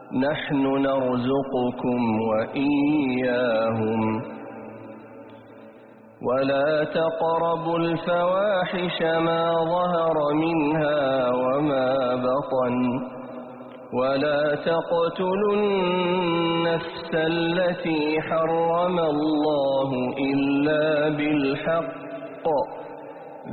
نحن نرزقكم وإياهم ولا تقربوا الفواحش ما ظهر منها وما بطن ولا تقتلوا النفس التي حرم الله إلا بالحق